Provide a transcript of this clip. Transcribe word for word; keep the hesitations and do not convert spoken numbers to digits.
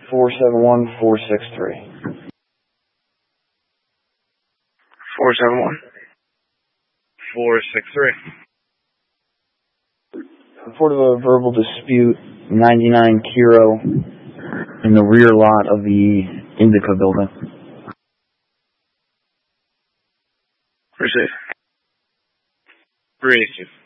four seven one, four six three. four seven one, four six three. Report of a verbal dispute, ninety-nine Kiro, in the rear lot of the Indica building. Receive. three eighty-two.